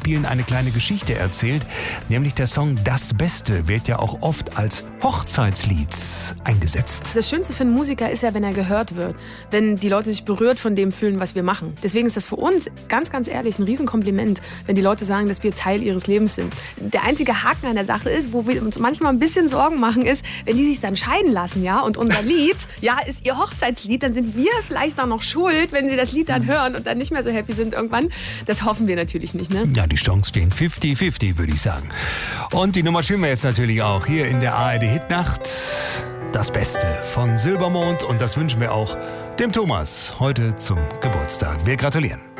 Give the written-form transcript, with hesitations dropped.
Spielen eine kleine Geschichte erzählt. Nämlich der Song Das Beste wird ja auch oft als Hochzeitslied eingesetzt. Das Schönste für einen Musiker ist ja, wenn er gehört wird. Wenn die Leute sich berührt von dem fühlen, was wir machen. Deswegen ist das für uns, ganz, ganz ehrlich, ein Riesenkompliment, wenn die Leute sagen, dass wir Teil ihres Lebens sind. Der einzige Haken an der Sache ist, wo wir uns manchmal ein bisschen Sorgen machen, ist, wenn die sich dann scheiden lassen, ja, und unser Lied, ja, ist ihr Hochzeitslied, dann sind wir vielleicht auch noch schuld, wenn sie das Lied dann hören und dann nicht mehr so happy sind irgendwann. Das hoffen wir natürlich nicht, ne? Ja, die Chancen stehen 50-50, würde ich sagen. Und die Nummer spielen wir jetzt natürlich auch hier in der ARD Hitnacht. Das Beste von Silbermond und das wünschen wir auch dem Thomas heute zum Geburtstag. Wir gratulieren.